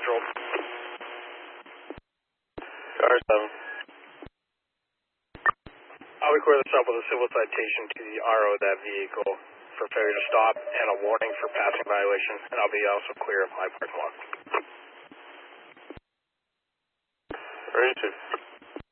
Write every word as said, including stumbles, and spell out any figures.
scheduled. Car seven. I'll record this up with a civil citation to the R O of that vehicle for failure to stop and a warning for passing violation, and I'll be also clear of my parking lot. Ready to.